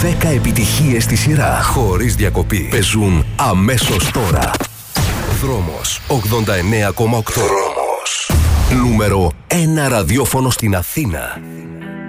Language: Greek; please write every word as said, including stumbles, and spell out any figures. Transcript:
δέκα επιτυχίες στη σειρά, χωρίς διακοπή. Παίζουν αμέσως τώρα. Δρόμος ογδόντα εννέα κόμμα οκτώ. Δρόμος. Νούμερο ένα ραδιόφωνο στην Αθήνα.